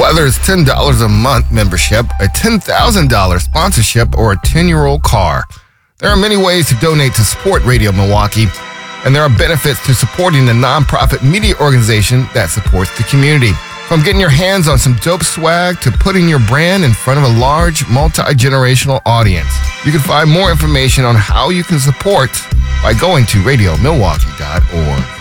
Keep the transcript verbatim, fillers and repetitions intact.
Whether it's ten dollars a month membership, a ten thousand dollars sponsorship, or a ten-year-old car, there are many ways to donate to support Radio Milwaukee, and there are benefits to supporting the nonprofit media organization that supports the community. From getting your hands on some dope swag to putting your brand in front of a large, multi-generational audience. You can find more information on how you can support by going to radio milwaukee dot org.